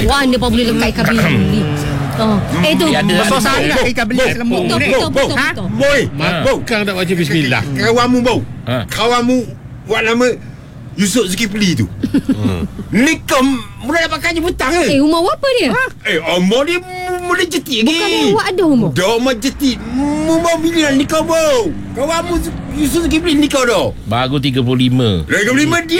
Mana pun boleh lekat ikan bili. Itu besar sangat ikan beli selembut ni. Betul. Boy, Kang nak baca bismillah. Kawanmu bau. Kawanmu buat nama Yusuf Zulkifli tu. Ni kau mula dapat kaji petang ke? Umur berapa dia? Umur dia mula jetik lagi. Bukan awak ada umur? Dah umur jetik. Umur bila nikah bau. Kawanmu Yusuf Zulkifli nikah dah. Baru 35. 35 dia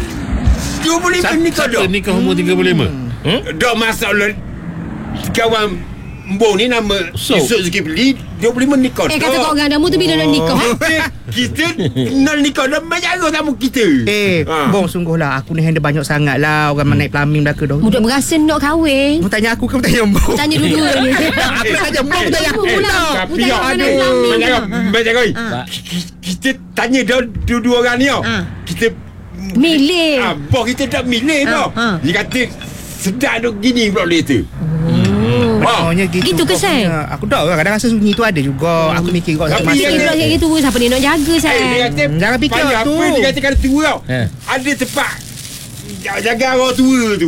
25 nikah dah. Siapa nikah umur 35? Dah masalah kawan Mbong ni nama Yusuf Zulkifli 25 nikah dah. Kata orang damu tu bila nak nikah? Kita nak nikah dah menjaga tamu kita. Bong sungguhlah aku ni handle banyak sangat lah orang naik plumbing belaka dah. Mudah berasa nak kahwin. Mu tanya aku ke tanya Bong? Tanya dua-dua ni. Aku nak tanya Bong tanya aku pula. Tapi menjaga. Kita tanya dah dua orang ni. Kita milih. Bos kita tak milih tau. Dia kata sedap duk gini pula dia tu. Maknanya gitu ke, Sai? Aku tak kadang rasa sunyi tu ada juga. Aku mikir kau satu masa. Fikir pula kayak gitu. Siapa dia nak jaga, Sai? Dia kata jangan fikir tu. Apa dia kata kalau tua tau. Ada tempat jaga orang tua tu.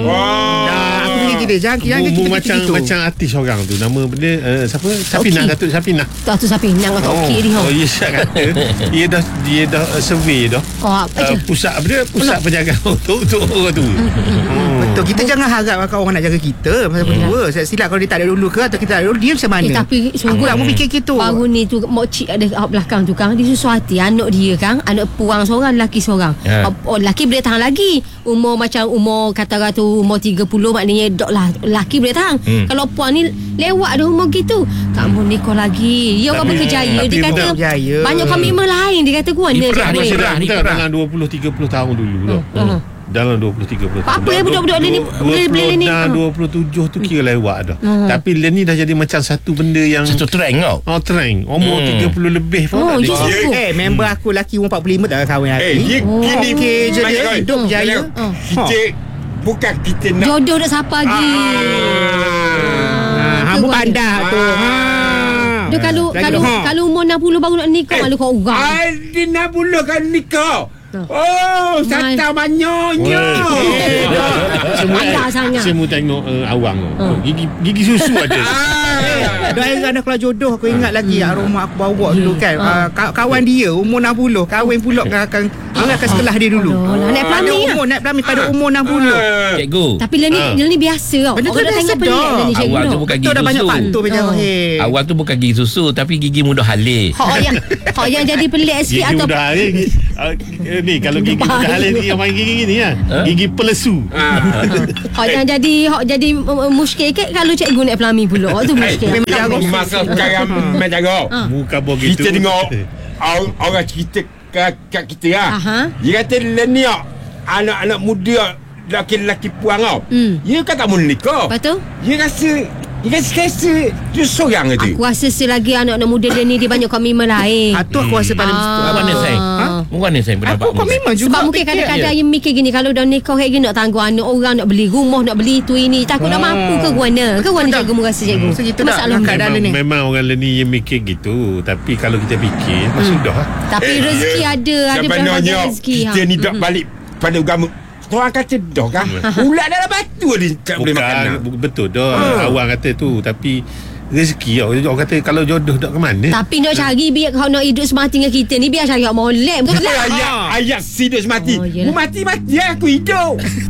Aku fikir kita jangan kita macam artis orang tu. Nama dia siapa? Sapinah, Datuk Sapinah. Datuk Sapinah atau okey dia. Oh, Isyak kata dia dah survey dah. Pusat apa dia? Pusat penjagaan untuk orang tu. Betul. Kita jangan harap orang nak jaga kita pasal berdua. Saya silap kalau dia tak ada dulu ke atau kita tak ada dulu, dia macam mana? Tapi aku tak mau fikir gitu. Baru ni tu mokcik ada kat belakang tu Kang. Dia susah hati anak dia Kang. Anak puang seorang, lelaki seorang. Lelaki boleh tahan lagi. Umur kata tu umur 30 maknanya dok lah lelaki boleh tahan. Kalau puan ni lewat dah umur gitu. Tak mau nikah lagi. Dia orang berkejaya. Dia kata banyak komitmen lain. Dia kata gua ni dalam 20-30 tahun dulu dah. Dalam 20-30 tahun. Apa yang budak-budak ni boleh ni 27 tu kira lewat dah. Tapi dia ni dah jadi macam satu benda yang satu trend tau. Trend. Umur 30 lebih pun member aku lelaki umur 45 tak kahwin lagi. Gini je dia hidup berjaya. Kita bukan kita nak jodoh dah siapa lagi. Hamu pandai tu. Dia kalau umur 60 baru nak nikah malu kau orang. Dia 60 kan nikah. Sata banyaknya. Semua tengok awang gigi susu ada. Dah ada kalau jodoh aku ingat lagi aroma aku bawa dulu kan. Kawan dia umur 60 kahwin pula akan sekolah dia dulu. Naik plumbing naik plumbing pada umur 60. Cikgu. Tapi dia ni biasa tau. Benda tu dah sedar. Awang tu bukan gigi susu. Dah banyak faktor awang tu bukan gigi susu tapi gigi mudah halil. Hak yang jadi pelik sikit atau mudah halil ni kalau gigi mudah halil yang main gigi gini kan. Gigi pelesu. Hak yang jadi muskil ke kalau cikgu naik plumbing pula. Tu muskil. Masa sekarang menjaga. Muka begitu. Kita tengok orang cerita kat kita dia kata ni anak-anak muda lelaki puang tau. Dia kan tak mau nikah. Betul. Dia rasa dia seorang tu. Aku rasa selagi anak-anak muda dia ni dia banyak komitmen lain. Itu aku rasa paling Mana saya? Mana saya pendapat? Aku komitmen juga. Sebab mungkin kadang-kadang yang mikir gini, kalau dah nikah kayak gini nak tanggung anak orang, nak beli rumah, nak beli tu ini, takut nak mampu ke guana? Ke guana cikgu merasa cikgu? Masalah memang orang ni yang mikir gitu. Tapi kalau kita fikir sudah lah. Tapi rezeki ada berbagai rezeki. Kita ni tak balik pada agama. Orang kata dah kan ulat dalam batu dia tak boleh makan. Betul dah. Awang kata tu. Tapi rezeki orang kata kalau jodoh tak ke mana. Tapi nak cari biar kau nak hidup semati dengan kita ni, biar cari molek. Betul tak? Ayat hidup semati. Mati aku hidup.